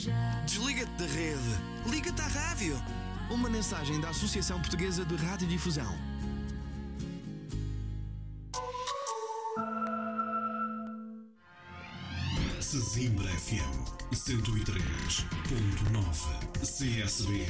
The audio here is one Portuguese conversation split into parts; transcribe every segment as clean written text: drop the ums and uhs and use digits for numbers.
Desliga-te da rede. Liga-te à rádio. Uma mensagem da Associação Portuguesa de Radiodifusão. Sesimbra FM 103.9 CSB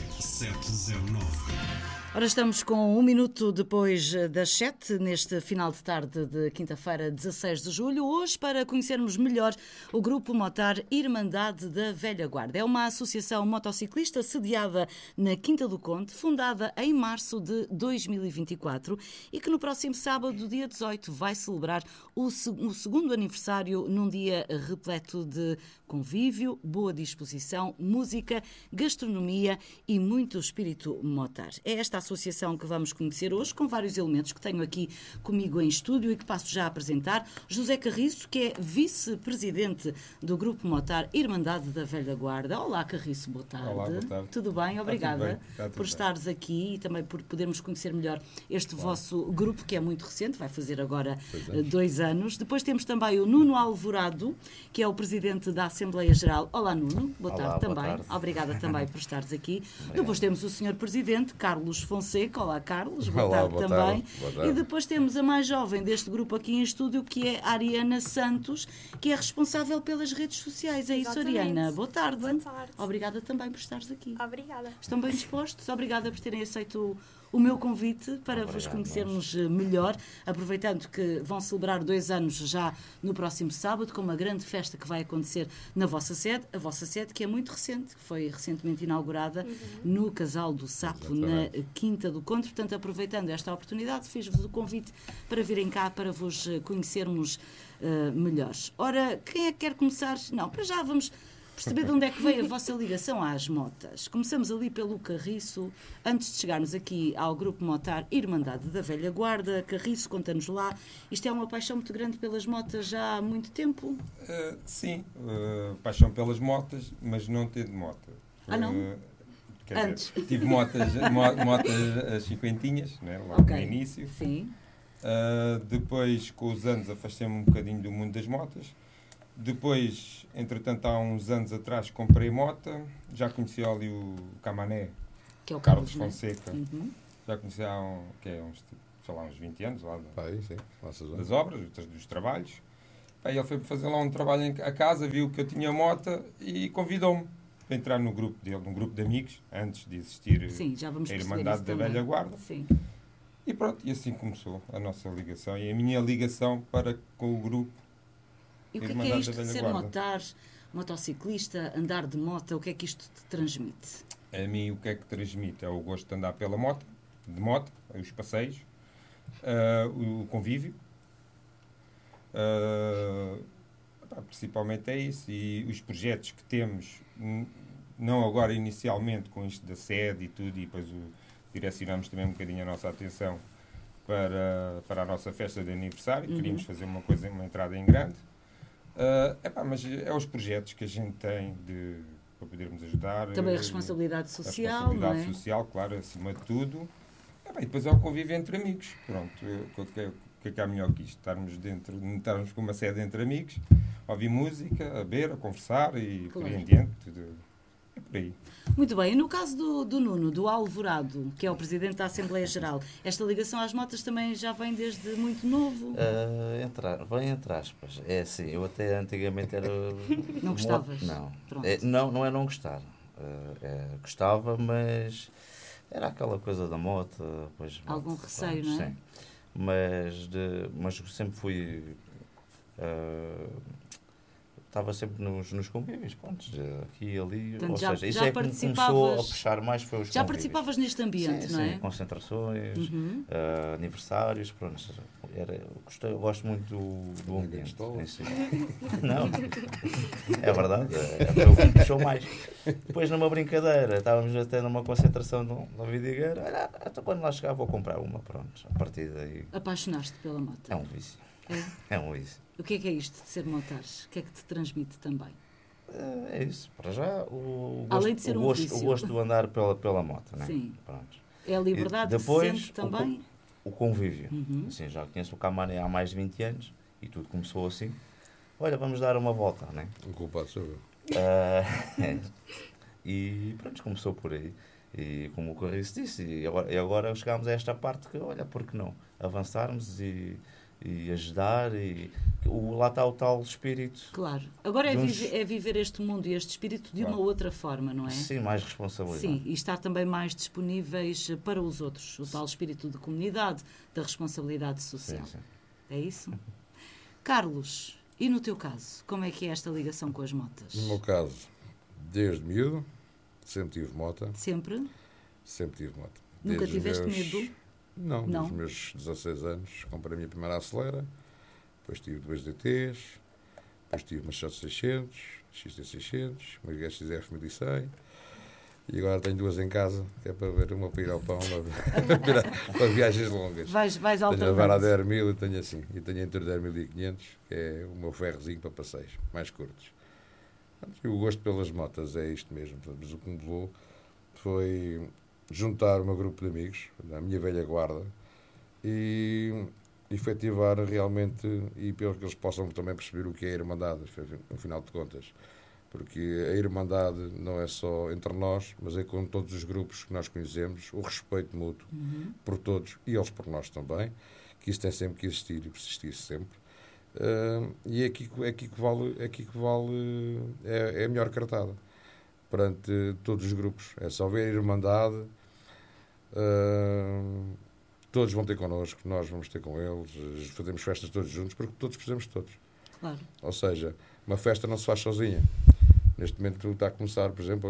709. Ora, estamos com 1 minuto depois das 7, neste final de tarde de quinta-feira, 16 de julho, hoje para conhecermos melhor o Grupo Motar Irmandade da Velha Guarda. É uma associação motociclista sediada na Quinta do Conde, fundada em março de 2024 e que no próximo sábado, dia 18, vai celebrar o segundo aniversário num dia repleto de convívio, boa disposição, música, gastronomia e muito espírito motar. É esta associação que vamos conhecer hoje, com vários elementos que tenho aqui comigo em estúdio e que passo já a apresentar. José Carriço, que é vice-presidente do Grupo Motar Irmandade da Velha Guarda. Olá, Carriço, boa tarde. Olá, boa tarde. Tudo bem? Obrigada Está tudo por bem. estares aqui e também por podermos conhecer melhor este vosso grupo, que é muito recente, vai fazer agora 2 anos. Depois temos também o Nuno Alvorado, que é o presidente da Assembleia Geral. Olá, Nuno. Boa Olá, tarde boa também. tarde. Obrigada também por estares aqui. Depois temos o senhor presidente, Carlos Fonseca. Olá, Carlos. Boa Olá, tarde boa também. tarde. Boa tarde. E depois temos a mais jovem deste grupo aqui em estúdio, que é a Ariana Santos, que é responsável pelas redes sociais. É isso, Exatamente. Ariana? Boa tarde. Boa tarde. Obrigada também por estares aqui. Obrigada. Estão bem dispostos? Obrigada por terem aceito o meu convite para vos conhecermos melhor, aproveitando que vão celebrar 2 anos já no próximo sábado, com uma grande festa que vai acontecer na vossa sede, a vossa sede que é muito recente, que foi recentemente inaugurada no Casal do Sapo, na Quinta do Conde. Portanto, aproveitando esta oportunidade, fiz-vos o convite para virem cá, para vos conhecermos melhores. Ora, quem é que quer começar? Não, para já vamos perceber de onde é que veio a vossa ligação às motas. Começamos ali pelo Carriço, antes de chegarmos aqui ao Grupo Motar Irmandade da Velha Guarda. Carriço, conta-nos lá. Isto é uma paixão muito grande pelas motas já há muito tempo? Sim, paixão pelas motas, mas não tendo moto. Ah, não? Quer Antes. dizer, tive motas as cinquentinhas, né, logo Ok. no início. Sim. Depois, com os anos, afastei-me um bocadinho do mundo das motas. Depois, entretanto, há uns anos atrás, comprei moto. Já conheci ali o Camané, Que é o Carlos não é? Fonseca. Uhum. Já conheci há uns 20 anos, lá Sim, faças bem. das obras, dos trabalhos. Aí ele foi fazer lá um trabalho a casa, viu que eu tinha moto e convidou-me para entrar no grupo dele, num grupo de amigos, antes de existir Sim, já vamos a perceber Irmandade isso da também. Velha Guarda. Sim. E pronto, e assim começou a nossa ligação e a minha ligação para com o grupo. E o que é Irmandade isto da de Velha ser Guarda. motar, motociclista, andar de moto? O que é que isto te transmite? A mim o que é que transmite? É o gosto de andar pela moto, os passeios, o convívio. Principalmente é isso. E os projetos que temos, não agora inicialmente com isto da sede e tudo, e depois direcionamos também um bocadinho a nossa atenção para a nossa festa de aniversário. Queríamos fazer uma entrada em grande. Mas é os projetos que a gente tem para podermos ajudar. Também a responsabilidade A social, responsabilidade não é? social, claro, acima de tudo. E depois é o convívio entre amigos. Pronto, o que é que há melhor que isto? Estarmos com uma sede entre amigos, ouvir música, a beber, a conversar e por aí em diante. Tudo. É por aí. Muito bem, e no caso do Nuno, do Alvorado, que é o presidente da Assembleia Geral, esta ligação às motas também já vem desde muito novo? Vem entre aspas. É assim, eu até antigamente era... Não gostavas? Não. Pronto. Não é não gostar. Gostava, mas era aquela coisa da moto. Pois, Algum receio, não é? Sim. Mas sempre fui... estava sempre nos convívios, pronto, aqui e ali. Portanto, ou já- seja, isso já é que me começou a participavas- puxar mais, foi os Já convívios. participavas neste ambiente, Sim, não é? sim, concentrações, Uhum. aniversários, pronto. Eu gosto muito do ambiente. pistola. em si. Não, é verdade, foi o que me puxou mais. Depois, numa brincadeira, estávamos até numa concentração da vidigueira, olha, até quando lá chegar vou comprar uma, pronto. A partir daí Apaixonaste pela moto? é um vício. É? É um vício. O que é isto de ser motares? O que é que te transmite também? É isso, para já o Além de ser um vício. o gosto do andar pela moto, né? Sim. Pronto. É a liberdade E depois, que se sente também? O convívio. Uhum. Assim, já conheço o Camané há mais de 20 anos e tudo começou assim. Olha, vamos dar uma volta, né? O culpado sou eu. E pronto, começou por aí. E como o Carriço disse, e agora chegámos a esta parte que, olha, por que não? Avançarmos e ajudar, lá está o tal espírito. Claro. Agora é viver este mundo e este espírito de uma outra forma, não é? Sim, mais responsabilidade. Sim, e estar também mais disponíveis para os outros. O tal espírito de comunidade, da responsabilidade social. Sim. É isso? Carlos, e no teu caso, como é que é esta ligação com as motas? No meu caso, desde miúdo, sempre tive mota. Sempre? Sempre tive mota. Nunca Desde tiveste medo? Não, Não. Dos meus 16 anos comprei a minha primeira acelera, depois tive 2 DTs, depois tive uma Shot 600, XT600, uma XF 1100 e agora tenho 2 em casa, que é para ver uma para ir ao pão, para viagens longas. Vais Tenho a alternando. Vara 10.000 e tenho assim, e tenho entre 10.500, que é o meu ferrozinho para passeios, mais curtos. E o gosto pelas motas é isto mesmo, mas o que me levou foi juntar o meu grupo de amigos, a minha velha guarda, e efetivar realmente, e pelo que eles possam também perceber o que é a Irmandade, no final de contas. Porque a Irmandade não é só entre nós, mas é com todos os grupos que nós conhecemos, o respeito mútuo por todos, e eles por nós também, que isso tem sempre que existir e persistir sempre. E é aqui que vale é a melhor cartada perante todos os grupos. É só ver a Irmandade, todos vão ter connosco, nós vamos ter com eles, fazemos festas todos juntos, porque todos precisamos de todos. Claro. Ou seja, uma festa não se faz sozinha. Neste momento está a começar, por exemplo,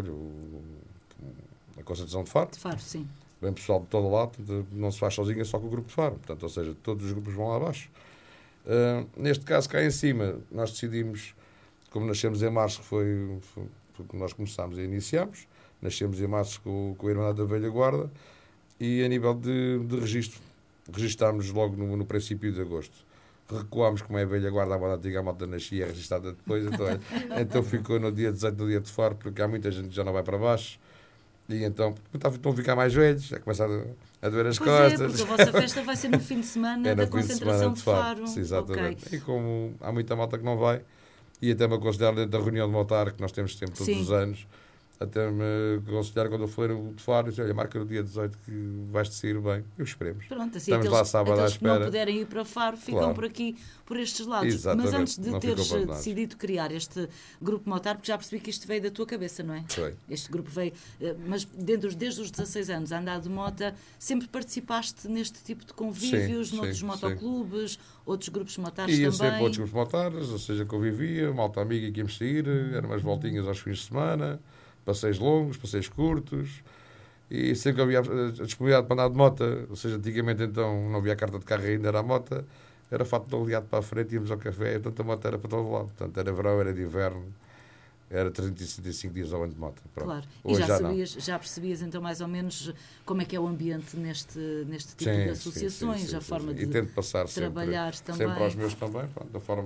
a concentração de Faro. De Faro, sim. Vem pessoal de todo lado, não se faz sozinha, só com o grupo de Faro. Portanto, ou seja, todos os grupos vão lá abaixo. Neste caso, cá em cima, nós decidimos, como nascemos em março, foi que nós começámos e iniciámos, nascemos em março com a Irmandade da Velha Guarda, e a nível de registro, registámos logo no princípio de agosto. Recuámos, como é a Velha Guarda, a moda antiga, a moda nascia, registada depois, então ficou no dia 18 do dia de Faro, porque há muita gente que já não vai para baixo, e então estão a ficar mais velhos, já começam a doer as costas. É, porque a vossa festa vai ser no fim de semana da concentração de Faro. Sim, exatamente. Okay. E como há muita malta que não vai, e até me aconselhar da reunião de motar, que nós temos sempre todos os anos, até me aconselhar quando eu for de Faro, dizer, olha, marca no dia 18 que vais-te sair bem. E esperemos. Pronto, assim, estamos lá sábado à aqueles que não espera. puderem ir para Faro ficam Claro. por aqui, por estes lados. Exatamente. Mas antes de Não teres ficam abandonados. decidido criar este grupo motar, porque já percebi que isto veio da tua cabeça, não é? Foi. Este grupo veio, mas desde os 16 anos a andar de mota, sempre participaste neste tipo de convívios, Sim, noutros sim, motoclubes, outros grupos motares Ia também? sempre para outros grupos motares, ou seja, convivia, malta amiga que íamos sair, eram umas voltinhas aos fins de semana, passeios longos, passeios curtos, e sempre que havia a disponibilidade para andar de moto, ou seja, antigamente então não havia carta de carro ainda, era a moto, era fato de aliado para a frente, íamos ao café, portanto a moto era para todo lado, portanto era verão, era de inverno, era 365 dias ao ano de moto. Pronto. Claro, e Hoje já percebias então mais ou menos como é que é o ambiente neste tipo sim, de associações, sim, a forma de e tento passar trabalhar sempre também. aos meus também, pronto,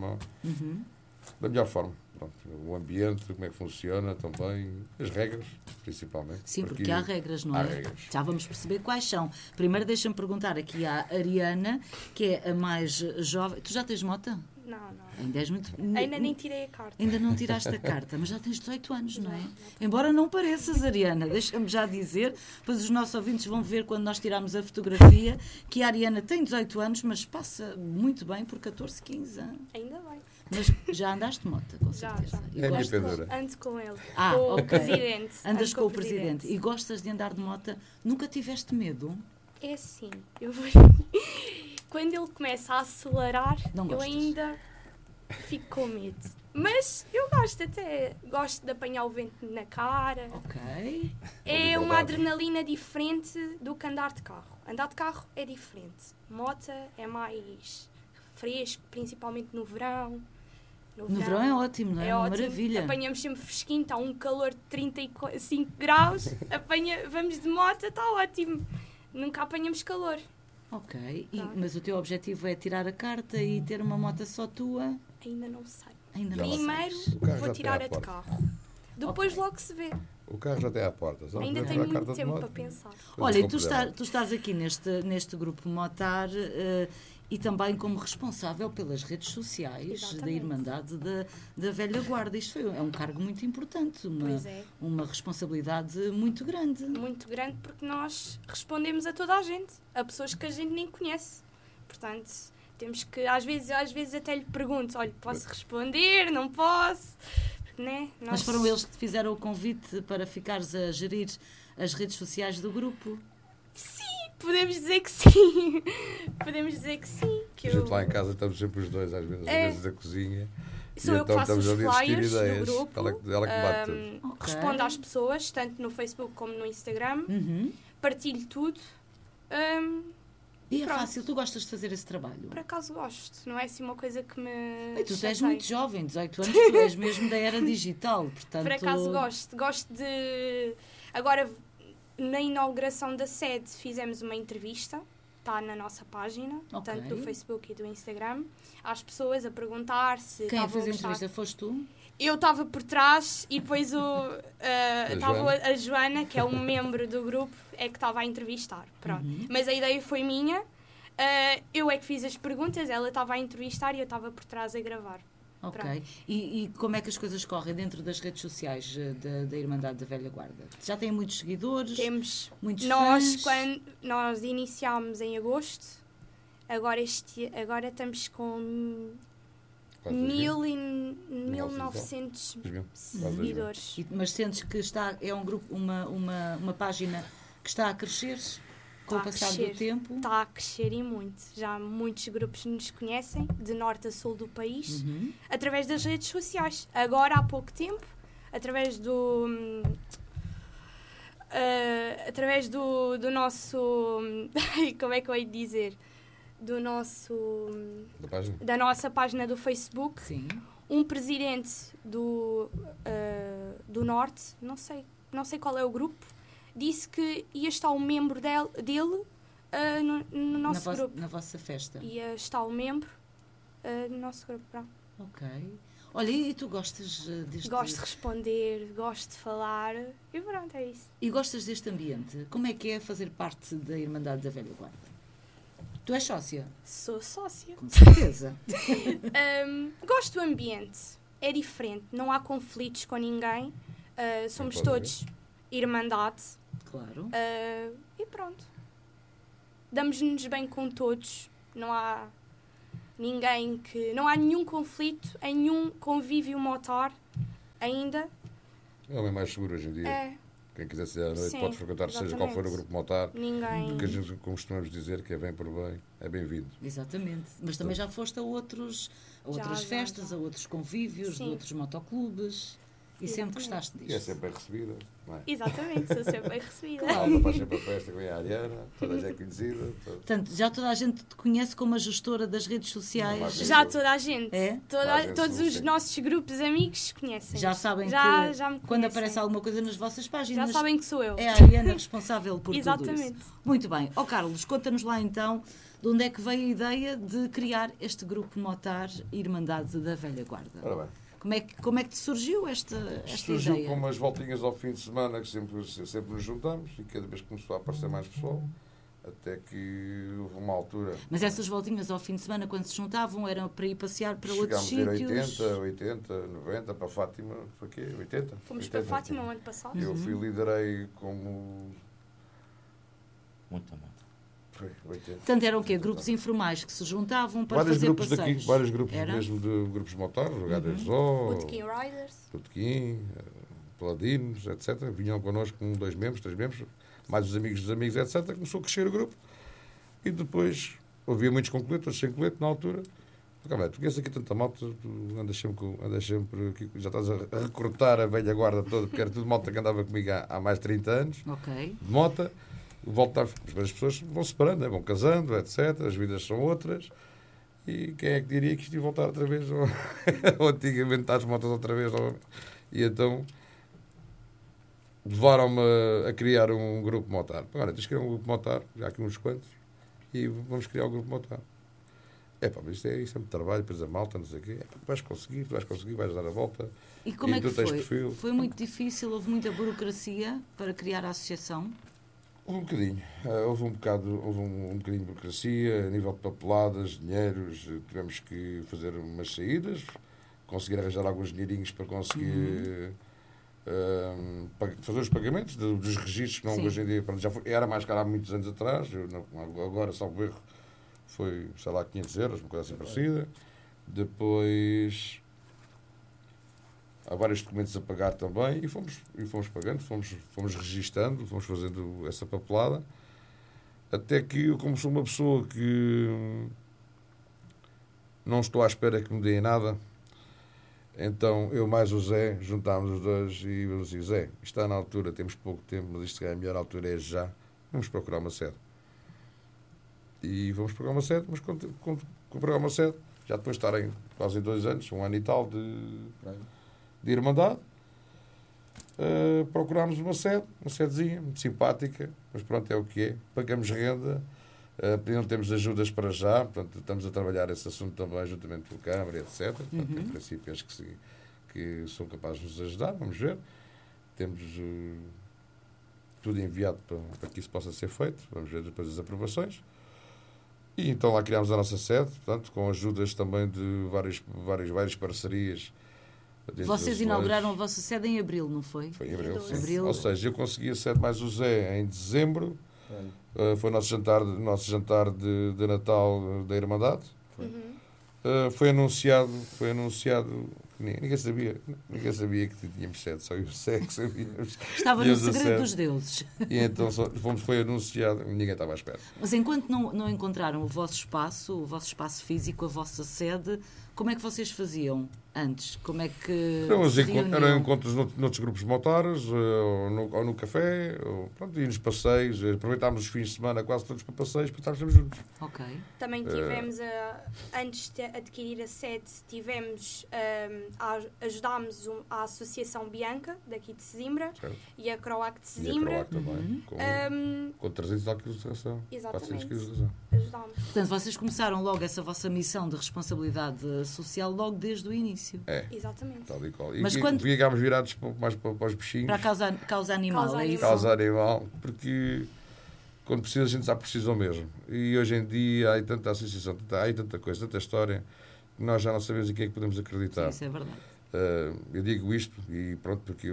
da melhor forma. Pronto, o ambiente, como é que funciona também, as regras, principalmente. Sim, porque há regras, não é? Há regras. Já vamos perceber quais são. Primeiro deixa-me perguntar aqui à Ariana, que é a mais jovem. Tu já tens moto? Não. Ainda és muito... Ainda nem tirei a carta. Ainda não tiraste a carta, mas já tens 18 anos, não é? Embora não pareças, Ariana, deixa-me já dizer, pois os nossos ouvintes vão ver quando nós tirarmos a fotografia, que a Ariana tem 18 anos, mas passa muito bem por 14, 15 anos. Ainda bem. Mas já andaste de moto, com Já. certeza. E É a minha gostas- pendura. Ando com ele. Ah, com ok. o presidente. Andas Ando com o presidente. E gostas de andar de moto? Nunca tiveste medo? É assim, eu vou... Quando ele começa a acelerar, Não eu gostas? ainda fico com medo. Mas eu gosto até. Gosto de apanhar o vento na cara. Ok. É uma liberdade. adrenalina diferente do que andar de carro. Andar de carro é diferente. Moto é mais fresco, principalmente no verão. No verão é ótimo, não é? Uma ótimo. maravilha. Apanhamos sempre fresquinho, está um calor de 35 graus. Vamos de moto, está ótimo. Nunca apanhamos calor. Ok. Tá. Mas o teu objetivo é tirar a carta e ter uma moto só tua? Ainda não sei. Ainda não Primeiro sabes. O carro vou já tirar tem a à de porta. carro. Depois Ok. logo se vê. O carro já tem à porta. Só Ainda podemos tenho tirar a muito carta de tempo moto. para pensar. Olha, e Não tu, puder. tu estás aqui neste grupo Motar E também como responsável pelas redes sociais Exatamente. da Irmandade da Velha Guarda. Isto é um cargo muito importante, Pois é. uma responsabilidade muito grande. Muito grande, porque nós respondemos a toda a gente, a pessoas que a gente nem conhece. Portanto, temos que, às vezes até lhe pergunto, olha, posso responder, não posso, né? Mas foram eles que te fizeram o convite para ficares a gerir as redes sociais do grupo? Podemos dizer que sim. Podemos dizer que sim. Que A gente lá em casa estamos sempre os dois, às vezes da cozinha. Sou e eu que então faço os estamos ali a discutir flyers no ideias. grupo. Ela que bate tudo. Ok. Respondo às pessoas, tanto no Facebook como no Instagram. Uhum. Partilho tudo. E é Pronto. fácil, tu gostas de fazer esse trabalho? Por acaso gosto. Não é assim uma coisa que me E tu és chateie. muito jovem, 18 anos, tu és mesmo da era digital, portanto... Por acaso gosto. Gosto de... Agora, na inauguração da sede, fizemos uma entrevista. Está na nossa página, Ok. tanto do Facebook e do Instagram. Às pessoas a perguntar se Quem é que estavam fez a a gostar. entrevista? Foste tu? Eu estava por trás e depois estava Joana? a Joana, que é um membro do grupo, é que estava a entrevistar. Pronto. Mas a ideia foi minha. Eu é que fiz as perguntas, ela estava a entrevistar e eu estava por trás a gravar. Ok. Pronto. E como é que as coisas correm dentro das redes sociais da Irmandade da Velha Guarda? Já têm muitos seguidores? Temos Muitos nós, fãs? quando nós iniciámos em agosto, agora estamos com Quase 1900 2000. seguidores. Mas sentes que é um grupo, uma página que está a crescer com o passar do tempo? Está a crescer e muito. Já muitos grupos nos conhecem, de norte a sul do país, através das redes sociais. Agora, há pouco tempo, através do nosso... como é que eu hei de dizer? Da nossa página do Facebook. Sim. Um presidente do norte, não sei qual é o grupo, disse que ia estar um membro dele no nosso grupo. Na vossa festa? Ia estar um membro no nosso grupo. Pronto. Ok. Olha, e tu gostas deste... Gosto de responder, gosto de falar e pronto, é isso. E gostas deste ambiente? Como é que é fazer parte da Irmandade da Velha Guarda? Tu és sócia? Sou sócia. Com certeza. Gosto do ambiente. É diferente, não há conflitos com ninguém. Somos todos irmandade. Claro. E pronto. Damos-nos bem com todos. Não há ninguém que... Não há nenhum conflito em nenhum convívio motar ainda. É o homem mais seguro hoje em dia. É. Quem quiser sair à noite Sim, pode frequentar, seja qual for o grupo motar. Ninguém... Porque a gente costumamos dizer que é bem por bem, é bem-vindo. Exatamente. Mas também já foste a outras festas, a outros convívios, de Sim. outros motoclubes. E sempre Exatamente. gostaste disto. E é sempre bem recebida. Não é? Exatamente, sou sempre bem recebida. A malta faz sempre a festa que vem a Ariana, toda a gente é conhecida. Portanto, já toda a gente te conhece como a gestora das redes sociais. Não, Já toda a gente. É? Todos os Sim. nossos grupos amigos conhecem. Já sabem já que me quando conhecem. aparece alguma coisa nas vossas páginas, Já sabem que sou eu. é a Ariana responsável por tudo Exatamente. isso. Muito bem. Ó Carlos, conta-nos lá então de onde é que veio a ideia de criar este grupo motar Irmandade da Velha Guarda. Ora bem. Como é que te surgiu esta Surgiu ideia? com umas voltinhas ao fim de semana que sempre nos juntamos e cada vez começou a aparecer mais pessoal. Até que houve uma altura. Mas essas voltinhas ao fim de semana, quando se juntavam, eram para ir passear para outros Chegámos a ir sítios? 80, 90, para Fátima, foi o quê? 80? Fomos para Fátima o ano passado. Eu liderei como... Muito amado. Foi 80. Portanto, eram o quê? Grupos informais que se juntavam para Vários fazer grupos passeios? daqui, vários grupos Era? mesmo de grupos motares, Jogadas Zó, Botequim Riders. Botequim, Paladinos, etc. Vinham connosco com 2 membros, 3 membros, mais os amigos dos amigos, etc. Começou a crescer o grupo. E depois havia muitos com colete, outros sem colete na altura. Calma, tu conheces aqui tanta malta, tu andas sempre aqui, já estás a recrutar a velha guarda toda, porque era tudo malta que andava comigo há mais de 30 anos, Ok. de mota. As pessoas vão separando, né? Vão casando, etc. As vidas são outras. E quem é que diria que isto ia voltar outra vez ou antigamente às motas outra vez? E então levaram-me a criar um grupo motar. Agora, tens que criar um grupo motar, já aqui uns quantos, e vamos criar um grupo motar. Mas isso é muito trabalho, depois a malta, não sei o quê. Tu vais conseguir, vais dar a volta. E como é que tu tens foi? perfil. Foi muito difícil, houve muita burocracia para criar a associação? Houve um bocadinho. Houve um bocadinho de burocracia, a nível de papeladas, dinheiros. Tivemos que fazer umas saídas, conseguir arranjar alguns dinheirinhos para conseguir fazer os pagamentos dos registros, que não hoje em dia, já era mais caro há muitos anos atrás. Agora, salvo erro, foi, sei lá, 500 euros, uma coisa assim parecida. Depois há vários documentos a pagar também e fomos pagando, fomos registando, fomos fazendo essa papelada, até que eu, como sou uma pessoa que não estou à espera que me deem nada, então eu mais o Zé juntámos os dois e eu disse: Zé, está na altura, temos pouco tempo, mas isto é a melhor altura, é já, vamos procurar uma sede. E vamos procurar uma sede, mas quando procurar uma sede, já depois de estarem quase 2 anos, 1 ano e tal de Irmandade, procurámos uma sedezinha, muito simpática, mas pronto, é o que é. Pagamos renda, não temos ajudas para já, portanto, estamos a trabalhar esse assunto também juntamente com a Câmara, etc. Portanto, em princípio, acho que são capazes de nos ajudar, vamos ver. Temos tudo enviado para que isso possa ser feito, vamos ver depois as aprovações. E então lá criámos a nossa sede, portanto, com ajudas também de várias parcerias. Vocês inauguraram a vossa sede em abril, não foi? Foi em abril, sim. Abril. Ou seja, eu consegui a sede mais o Zé em dezembro. Foi o nosso jantar de Natal da Irmandade. Foi anunciado. Ninguém sabia que tínhamos sede, só eu e o Zé que sabíamos. Estava no segredo dos deuses. E então foi anunciado, ninguém estava à espera. Mas enquanto não encontraram o vosso espaço físico, a vossa sede, como é que vocês faziam antes? Como é que eram encontros noutros grupos motares, ou no café, e nos passeios. Aproveitámos os fins de semana quase todos para passeios, para estarmos juntos. Ok. Também tivemos, antes de adquirir a sede, ajudámos a Associação Bianca, daqui de Sesimbra, certo. E a Croac de Sesimbra. E a Croac também, com 300 kg de ração. Exatamente. 400 kg de ração. Ajudámos. Portanto, vocês começaram logo essa vossa missão de responsabilidade social logo desde o início. É. Exatamente. Tal e qual. Mas quando ficámos virados mais para os bichinhos. Para a causa animal, é isso? Causa animal, porque quando precisa a gente já precisou mesmo. E hoje em dia há tanta associação, há tanta coisa, tanta história, que nós já não sabemos em quem é que podemos acreditar. Sim, isso é verdade. Eu digo isto e pronto, porque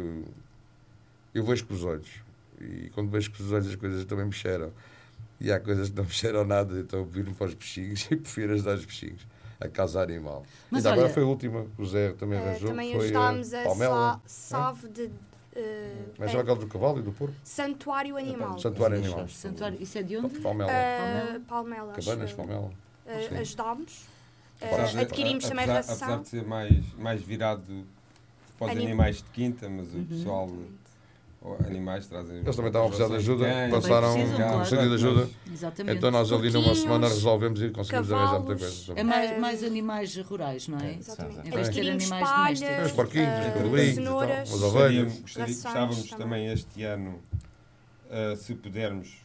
eu vejo com os olhos. E quando vejo com os olhos as coisas também me cheiram. E há coisas que não me cheiram nada, então eu viro para os bichinhos e prefiro ajudar os bichinhos. A causa animal. Mas olha, agora foi a última que o Zé também arranjou. Também foi ajudámos a Save de... Mas é aquele do cavalo e do porco? Santuário Animal. Santuário Animal. Isso é de onde? Palmela. Palmela. Cabanas, Palmela. Ajudámos. Adquirimos também ração. Apesar de ser mais virado para os animais de quinta, mas o pessoal... Animais trazem... Eles também estavam a precisar de ajuda, passaram um pedido de ajuda. Exatamente. Então nós ali numa semana resolvemos e conseguimos arranjar muita coisa. É mais animais rurais, não é? Exatamente. Em vez de ter animais domésticos. Os porquinhos, os carlinhos, as ovelhas. Gostávamos também este ano, se pudermos,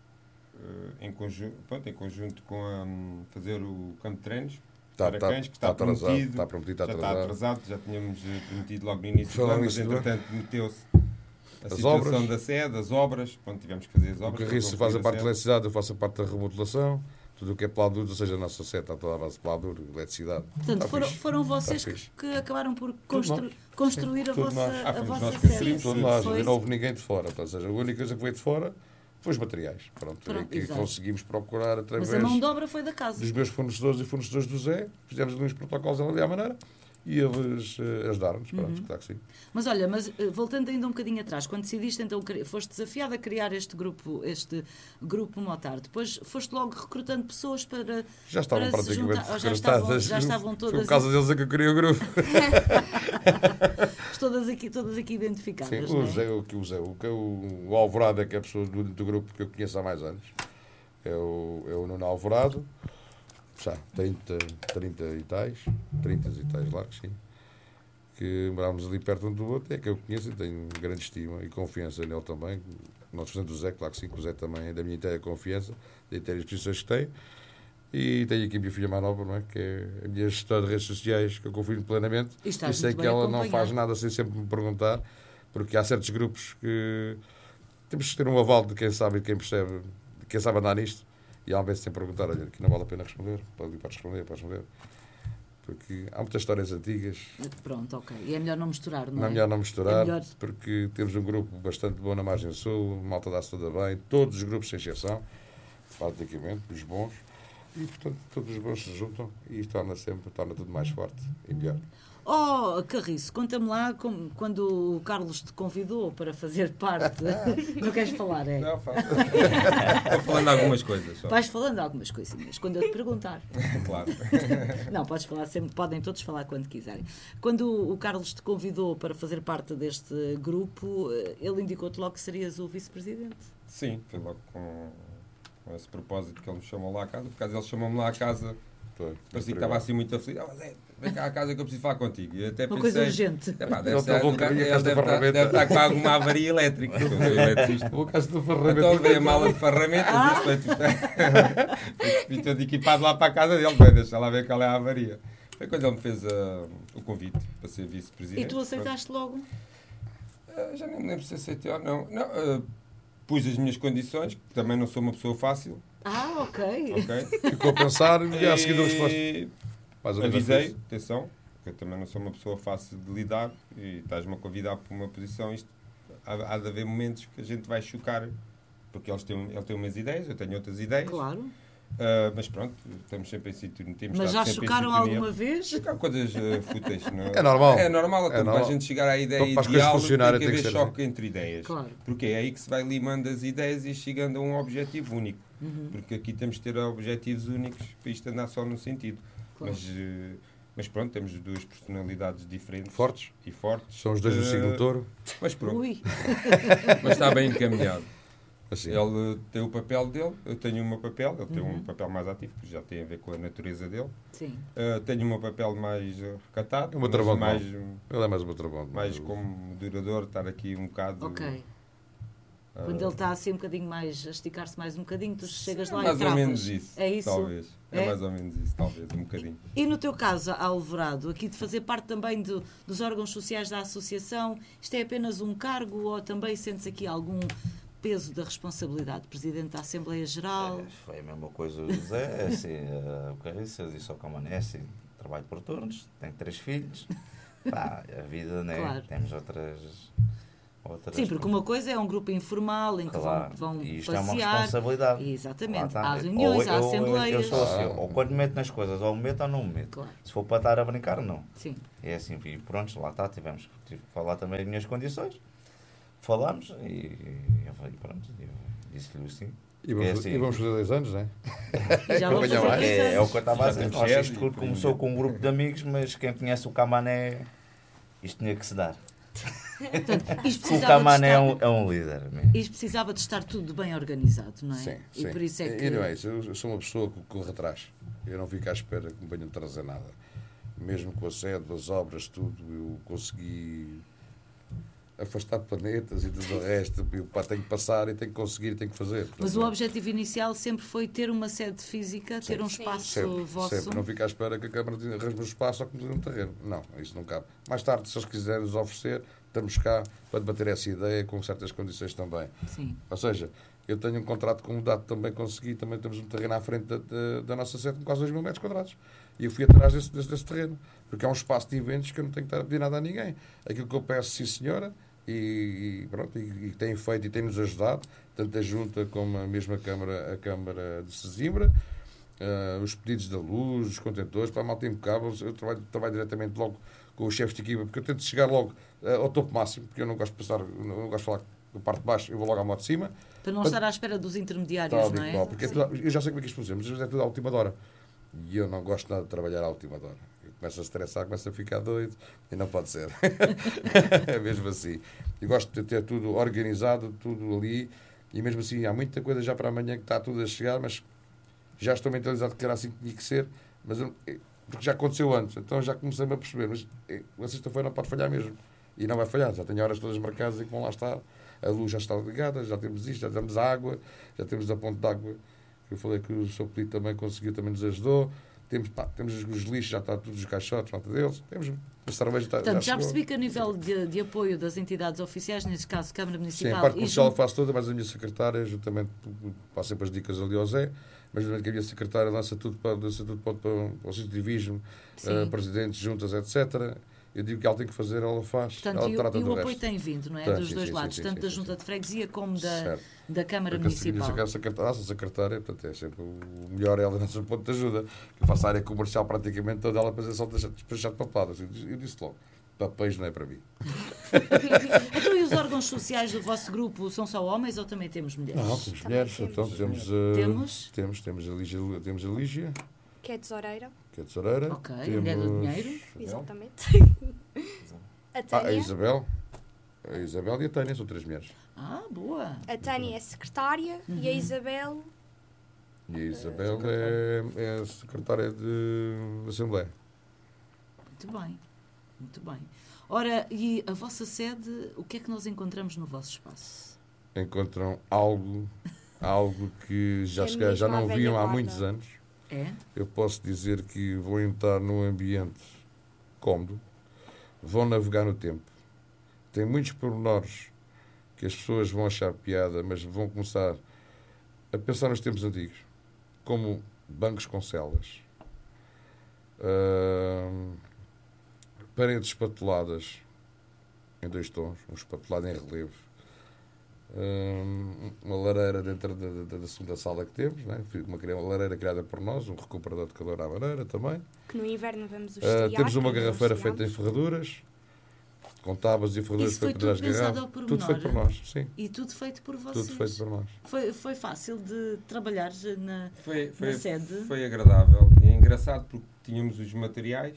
em conjunto com fazer o campo de treinos para cães, que está prometido. Já está atrasado, já tínhamos prometido logo no início do ano, mas entretanto meteu-se a situação da sede, as obras, pronto, tivemos que fazer as obras. O Carriço faz a parte da eletricidade, eu faço a parte da remodelação, tudo o que é peladuro, ou seja, a nossa sede está toda à base de peladuro, eletricidade. Portanto, foram vocês que acabaram por construir a vossa sede. Todos nós, não houve ninguém de fora, ou seja, a única coisa que veio de fora foi os materiais. Pronto, que conseguimos procurar através... Mas a mão de obra foi da casa. Dos meus fornecedores e fornecedores do Zé, fizemos uns protocolos ali à maneira. E eles ajudaram-nos, claro que sim. Mas olha, voltando ainda um bocadinho atrás, quando decidiste, então, foste desafiado a criar este grupo Motar, depois foste logo recrutando pessoas para... Já estavam para praticamente recrutadas. Já estavam todas... Foi por causa deles é que eu criei o grupo. todas aqui identificadas, sim, o Alvorado é que é a pessoa do grupo que eu conheço há mais anos. É o Nuno Alvorado. Já, 30 e tais lá, que sim. Que morávamos ali perto um do outro, é que eu conheço e tenho grande estima e confiança nele também. Nós fazemos o Zé, claro que sim, que o Zé também é da minha inteira confiança, da inteira exposições que tem. E tenho aqui a minha filha mais nova, não é? Que é a minha gestora de redes sociais, que eu confio plenamente. E sei que ela não faz nada sem sempre me perguntar, porque há certos grupos que temos que ter um aval de quem sabe e quem percebe, de quem sabe andar nisto. E há vezes sem perguntar, olha, aqui não vale a pena responder, pode responder. Porque há muitas histórias antigas. Pronto, ok. E é melhor não misturar, não é? Não é melhor não misturar, É melhor... porque temos um grupo bastante bom na Margem Sul, a malta dá-se toda bem, todos os grupos sem exceção, praticamente, os bons. E, portanto, todos os bons se juntam e torna tudo mais forte e melhor. Oh, Carriço, conta-me lá quando o Carlos te convidou para fazer parte. Não queres falar, é? Não, falo. Estou falando algumas coisas. Só. Vais falando algumas coisinhas, quando eu te perguntar. Claro. Não, podes falar sempre, podem todos falar quando quiserem. Quando o Carlos te convidou para fazer parte deste grupo, ele indicou-te logo que serias o vice-presidente. Sim, foi logo com esse propósito que ele me chamou lá à casa. Por acaso ele chamou-me lá à casa, parecia que estava assim muito aflito. Vem cá à casa que eu preciso falar contigo. E até Uma pensei, coisa urgente. Deve estar com alguma avaria elétrica. O caso do ferramenta. Então veio a mala de ferramentas e todo equipado lá para a casa dele. Vai deixar lá ver qual é a avaria. Foi quando ele me fez o convite para ser vice-presidente. E tu aceitaste logo? Já nem me lembro se aceitei ou não. Pus as minhas condições, que também não sou uma pessoa fácil. Ok. Ficou a pensar e a seguir a resposta. Avisei, atenção, que eu também não sou uma pessoa fácil de lidar e estás-me a convidar para uma posição. Isto, há de haver momentos que a gente vai chocar, porque ele tem umas ideias, eu tenho outras ideias. Claro. Mas pronto, estamos sempre em sintonia. Mas já chocaram alguma vez? Chocaram coisas fúteis. Não? É normal. É normal, então, para a gente chegar à ideia então, ideal, tem que haver choque assim. entre ideias. Claro. Porque é aí que se vai limando as ideias e chegando a um objetivo único. Porque aqui temos de ter objetivos únicos para isto andar só no sentido. Claro. Mas pronto, temos duas personalidades diferentes. Fortes. E fortes. São os dois do signo touro. Mas pronto. Ui. Mas está bem encaminhado. Assim. Ele tem o papel dele, eu tenho o meu papel. Ele tem um papel mais ativo, que já tem a ver com a natureza dele. Sim. Tenho o meu papel mais recatado. O meu trabalho mais, ele é mais o meu trabalho. Mais como moderador, estar aqui um bocado... Ok. Quando ele está assim um bocadinho mais, a esticar-se mais um bocadinho, tu chegas lá e travas. Mais ou menos isso. É isso? Talvez. É mais ou menos isso, talvez, um bocadinho. E no teu caso, Alvorado, aqui de fazer parte também dos órgãos sociais da associação, isto é apenas um cargo ou também sentes aqui algum peso da responsabilidade? Presidente da Assembleia Geral? Foi a mesma coisa o José, assim, o Carriço, eu disse ao Camané, assim, trabalho por turnos, tenho 3 filhos, pá, a vida, né? Claro. Temos outras... Sim, porque uma coisa é um grupo informal em que vão e isto passear. É uma responsabilidade. Exatamente. Há reuniões, há assembleias. Eu sou assim, ou quando me meto nas coisas, ou me meto ou não me meto. Claro. Se for para estar a brincar, não. Sim. É assim, e pronto, lá está, tive que falar também as minhas condições. Falámos e pronto, disse-lhe assim. E vamos fazer 2 anos, não é? E já vamos fazer 2 anos. É o que eu estava a dizer. Já Isto tudo começou com um grupo de amigos, mas quem conhece o Camané, isto tinha que se dar. Portanto, o Camané é um líder. Isto precisava de estar tudo bem organizado, não é? Sim, e sim. Por isso é que... E não é isso, eu sou uma pessoa que corre atrás. Eu não fico à espera que me venham trazer nada. Mesmo com a sede, as obras, tudo, eu consegui afastar planetas e tudo o resto. Eu tenho que passar e tenho que conseguir e tenho que fazer. Portanto, mas o objetivo inicial sempre foi ter uma sede física, ter um espaço vosso. Sempre. Não fico à espera que a Câmara arranje um espaço ou que me dê um terreno. Não, isso não cabe. Mais tarde, se eles quiserem nos oferecer, estamos cá para debater essa ideia com certas condições também. Sim. Ou seja, eu tenho um contrato com o DAT, também consegui, também temos um terreno à frente da nossa sede com quase 2.000 metros quadrados. E eu fui atrás desse terreno, porque é um espaço de eventos que eu não tenho que estar a pedir nada a ninguém. Aquilo que eu peço, sim senhora, e tem feito e tem-nos ajudado, tanto a Junta como a mesma Câmara, a Câmara de Sesimbra, os pedidos da luz, os contentores, para a malta impecável. Eu trabalho diretamente logo com os chefes de equipa, porque eu tento chegar logo ao topo máximo, porque eu não gosto de falar da parte de baixo, eu vou logo à moto de cima. Para não estar à espera dos intermediários, não é? Porque eu já sei como é que isto funciona, mas é tudo à última hora. E eu não gosto nada de trabalhar à última hora. Eu começo a estressar, começo a ficar doido, e não pode ser. É mesmo assim. Eu gosto de ter tudo organizado, tudo ali, e mesmo assim há muita coisa já para amanhã que está tudo a chegar, mas já estou mentalizado que era assim que tinha que ser, mas porque já aconteceu antes, então já comecei-me a perceber, mas a sexta-feira não pode falhar mesmo. E não vai falhar, já tenho horas todas marcadas em que vão lá estar, a luz já está ligada, já temos isto, já temos a água, já temos a ponte de água, que eu falei que o Sr. Polito também conseguiu, também nos ajudou, temos os lixos, já está todos os caixotes, falta deles. Temos a cerveja. Portanto, já percebi que a nível de apoio das entidades oficiais, neste caso Câmara Sim, Municipal... a parte comercial eu faço toda, mas a minha secretária, juntamente, passo sempre as dicas ali ao Zé, mas juntamente que a minha secretária lança tudo para o associativismo, presidentes, juntas, etc. Eu digo que ela tem que fazer, ela faz. Portanto, ela trata e do o apoio resto. tem vindo, não é? Tem, Dos dois lados, tanto da Junta de Freguesia como da Câmara Municipal. A nossa secretária, portanto, é sempre o melhor, ela é o nosso ponto de ajuda. Eu faço a área comercial praticamente toda, ela depois é só despachar de papeladas. Eu disse logo, papéis não é para mim. Então, e os órgãos sociais do vosso grupo são só homens ou também temos mulheres? Não, temos mulheres. Então, temos a Lígia, Que é tesoureira. que é tesoureira. Ok, mulher do dinheiro. Exatamente. A A Tânia. Isabel. A Isabel e a Tânia são 3 mulheres. Ah, boa. A Tânia é secretária e a Isabel E a Isabel é a secretária de Assembleia. Muito bem, muito bem. Ora, e a vossa sede, o que é que nós encontramos no vosso espaço? Encontram algo que já, É se calhar já mesmo a não velha viam há guarda. muitos anos. É? Eu posso dizer que vão entrar num ambiente cómodo, vão navegar no tempo. Tem muitos pormenores que as pessoas vão achar piada, mas vão começar a pensar nos tempos antigos, como bancos com celas, paredes espatuladas em 2 tons, um espatulado em relevo, uma lareira dentro da segunda sala que temos, né? Uma lareira criada por nós, um recuperador de calor à lareira também. que no inverno vamos os Temos uma garrafeira feita em ferraduras, com tábuas e ferraduras Isso foi para poder tudo pensado garrafas. ao pormenor? Tudo feito por nós, sim. E tudo feito por vocês? Tudo feito por nós. Foi fácil de trabalhar na sede? Foi agradável e é engraçado porque tínhamos os materiais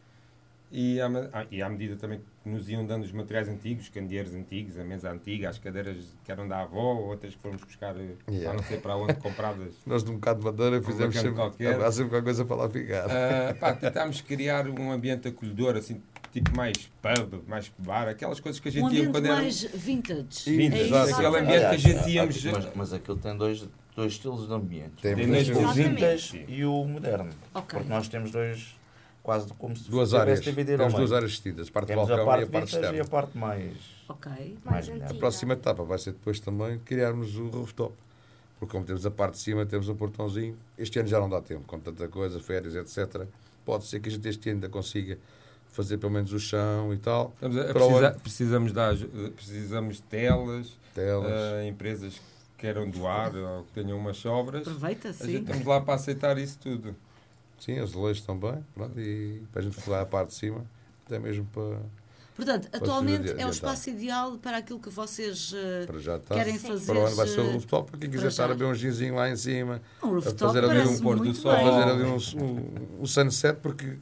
e à medida também que nos iam dando os materiais antigos, os candeeiros antigos, a mesa antiga, as cadeiras que eram da avó, outras que fomos buscar a não sei para onde compradas. Nós de um bocado de madeira fizemos sempre, há sempre qualquer coisa para lá ficar. Tentámos criar um ambiente acolhedor, assim, tipo mais pub, mais bar, aquelas coisas que a gente Um ia ambiente quando era mais vintage. vintage, É isso? exato. aquele ambiente que a gente íamos. Mas aquilo tem dois estilos de ambiente. Tem Tem dois dois O estilos. vintage e o moderno. Ok. Porque nós temos quase como se Duas tivesse áreas. dividido ao Temos meio. 2 áreas distintas, a parte do Temos balcão a parte e a parte vintage e a externa. parte mais... Ok. mais mais antiga. A próxima etapa vai ser depois também criarmos o rooftop. Porque como temos a parte de cima, temos um portãozinho. Este ano já não dá tempo, com tanta coisa, férias, etc. Pode ser que a gente este ano ainda consiga fazer pelo menos o chão e tal. Precisamos de telas, Telas. empresas que queiram doar ou que tenham umas sobras. Aproveita, A sim. gente estamos lá para aceitar isso tudo. Sim, azulejos também. Pronto, e para a gente falar a parte de cima, até mesmo para... Portanto, Posso atualmente é adiantar. o espaço ideal para aquilo que vocês Para já está. querem Sim. fazer. Para o ano vai ser o rooftop, para quem para quiser estar já. a ver um ginzinho lá em cima, Um rooftop fazer ali parece um pôr do muito sol. bem. fazer ali um sunset, porque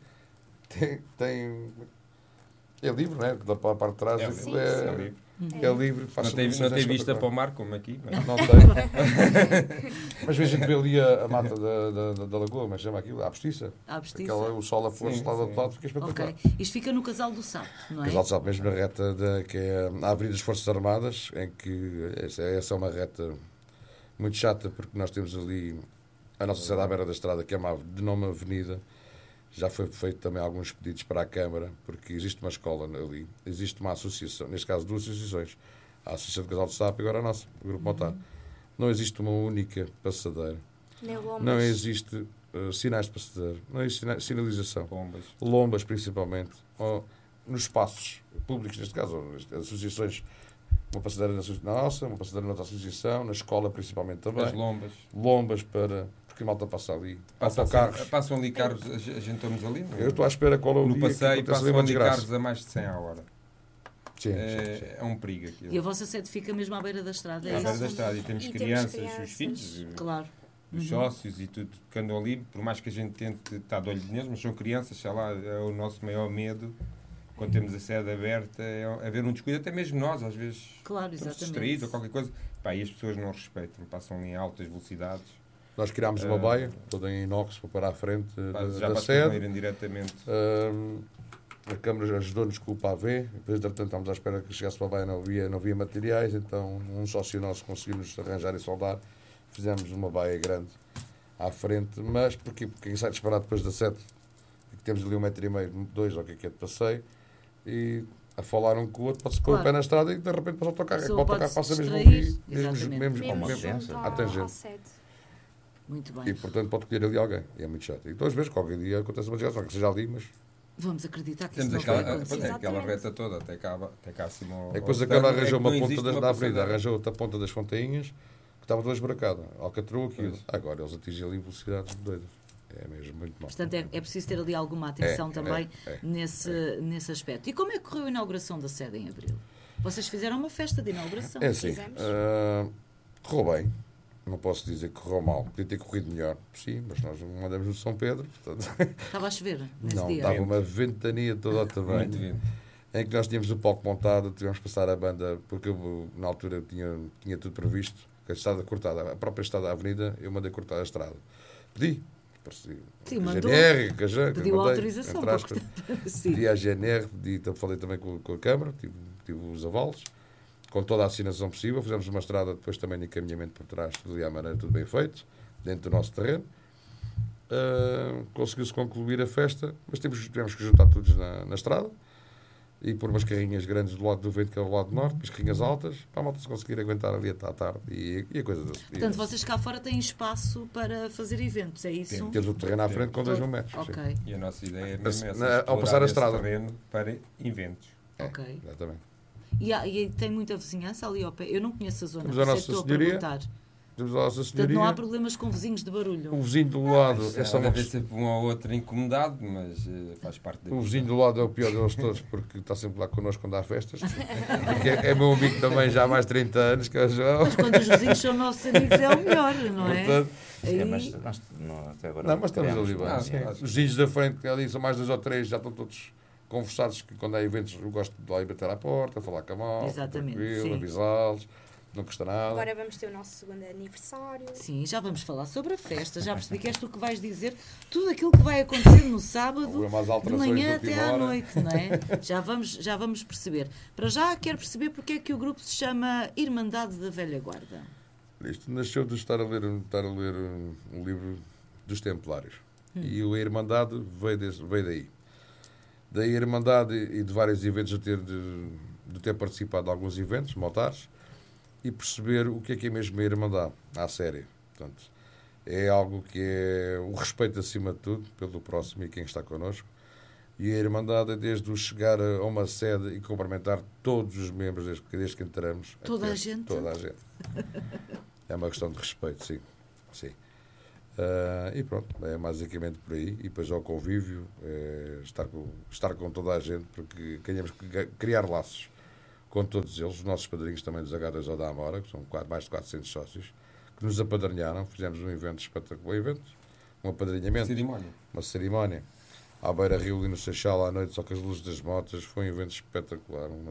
tem é livre, não é? Da parte de trás É aquilo livre. é livre. Não tem vista para o mar como aqui. Mas... Não tem. Mas a gente vê ali a mata da lagoa, mas chama aquilo, a postiça. À postiça. O sol a força Sim, lá do outro sim. lado, fica espetacular. Ok. Isto fica no Casal do Salto, não é? Casal de Salto, mesmo na reta que é a Avenida das Forças Armadas, em que essa é uma reta muito chata, porque nós temos ali a nossa sede à beira da estrada, que é de nome Avenida. Já foi feito também alguns pedidos para a Câmara, porque existe uma escola ali, existe uma associação, neste caso 2 associações, a Associação de Casal de Sapo e agora a nossa, o Grupo Motar. Não existe uma única passadeira, Nem lombas. não existe sinais de passadeira, não existe sinalização. Bombas. Lombas, principalmente, nos espaços públicos, neste caso, as associações, uma passadeira na nossa, uma passadeira na outra associação, na escola principalmente também. As lombas. Lombas porque a malta passa ali. Autocarros. Passam ali carros, a gente estamos ali Eu estou à espera qual é o no dia passeio, que acontece ali passam uma ali desgraça. carros a mais de 100 à hora. Sim, sim. É um perigo aquilo. E a vossa sede fica mesmo à beira da estrada. É À isso? beira da estrada. E temos E temos crianças, crianças. os filhos, Claro. os sócios e tudo que andam ali. Por mais que a gente tente estar de olho neles, mas são crianças, sei lá, é o nosso maior medo. Quando temos a sede aberta, é haver um descuido, até mesmo nós, às vezes, Claro, estamos exatamente. distraídos ou qualquer coisa. Pá, e as pessoas não respeitam, passam ali em altas velocidades. Nós criámos uma baia, toda em inox, para parar à frente Já da para sede. irem diretamente. A Câmara ajudou-nos com o pavê. Depois, entretanto, estávamos à espera que chegasse para a baia, não havia materiais. Então, um sócio nosso conseguiu-nos arranjar e soldar. Fizemos uma baia grande. à frente, mas porquê? Porque quem sai disparado depois da 7, que temos ali 1,5 m, 2 ou o que é de passeio, e a falar um com o outro, pode-se pôr o pé na estrada e de repente passa o autocarro. A É que o pessoa autocarro pode-se passa mesmo distrair, ali, exatamente. Mesmo urgência. junto à tangente. ao sede. Muito e bem. portanto pode colher ali alguém. E é muito chato. E então, às vezes, qualquer dia acontece uma desgraça, não que seja ali, mas Vamos acreditar que isso Temos não vai aquela, acontecer. aquela Exatamente. reta toda, até cá acima. é que depois aquela arranjou uma ponta da avenida, avenida, arranjou outra ponta das Fontainhas, que estava toda esburacada. Alcatrou aquilo. Pois. Agora eles atingem ali velocidades doidas. É mesmo muito mal. Portanto, é preciso ter ali alguma atenção também é. nesse aspecto. E como é que correu a inauguração da sede em abril? Vocês fizeram uma festa de inauguração. É assim, Fizemos. correu bem. Não posso dizer que correu mal. Podia ter corrido melhor. Sim, mas nós mandamos no São Pedro. Portanto, Estava a chover nesse não, dia. dava uma ventania toda ao Muito tamanho. vento. Em que nós tínhamos o palco montado, tivemos que passar a banda, porque eu, na altura tinha tudo previsto, que a estrada cortada, a própria estrada da avenida, eu mandei cortar a estrada. Pedi. Sim, a mandou. GNR, Pediu autorização para cortar. Sim. Pedi à GNR, falei também com a Câmara, tive os avalos, com toda a assinação possível. Fizemos uma estrada depois também de encaminhamento por trás, tudo à maneira, tudo bem feito, dentro do nosso terreno. Conseguiu-se concluir a festa, mas tivemos que juntar todos na estrada e pôr umas carrinhas grandes do lado do vento, que é o lado norte, umas carrinhas altas, para a malta se conseguir aguentar ali até à tarde e a coisa desse. Portanto, vocês cá fora têm espaço para fazer eventos, é isso? Temos o terreno à frente com 2 mil metros. Ok, Sim. E a nossa ideia é mesmo Ao passar a estrada. terreno para eventos. ok. Exatamente. E tem muita vizinhança ali ao pé? Eu não conheço a zona, Temos por a isso é que Nossa estou a Senhoria. perguntar. Temos a Nossa Portanto, Senhoria. não há problemas com vizinhos de barulho. O vizinho do lado é só Deve uma haver sempre um ou outro incomodado, mas faz parte da O vida. vizinho do lado é o pior deles todos, porque está sempre lá connosco quando há festas. Porque é meu amigo também já há mais de 30 anos, que é o João. Mas quando os vizinhos são nossos amigos é o melhor, não é? Portanto, Aí- É, mas nós até agora não, mas estamos criamos ali bem. uma- sim. Os vizinhos da frente, ali são mais 2 ou 3, já estão todos conversados, que quando há eventos eu gosto de lá ir bater à porta, falar com a malta, Exatamente, tranquilo, sim. avisá-los, não custa nada. Agora vamos ter o nosso segundo aniversário. Sim, já vamos falar sobre a festa. Já percebi que és tu que vais dizer tudo aquilo que vai acontecer no sábado, Houve umas de alterações manhã de última até à hora. noite, não é? Já vamos perceber. Para já, quero perceber porque é que o grupo se chama Irmandade da Velha Guarda. Isto nasceu de estar a ler um livro dos Templários. E a Irmandade veio daí. Daí a Irmandade e de vários eventos, de ter participado de alguns eventos, motares, e perceber o que é mesmo a Irmandade, à série. Portanto, é algo que é o respeito acima de tudo pelo próximo e quem está connosco. E a Irmandade é desde o chegar a uma sede e cumprimentar todos os membros desde que entramos. Toda até a gente? Toda a gente. É uma questão de respeito, sim. Sim. E pronto, é basicamente por aí. E depois ao convívio, estar com toda a gente, porque queremos criar laços com todos eles, os nossos padrinhos também dos H2O da Amora, que são mais de 400 sócios, que nos apadrinharam. Fizemos um evento espetacular, um apadrinhamento, uma cerimónia à beira-rio e no Seixal à noite, só com as luzes das motas. Foi um evento espetacular, uma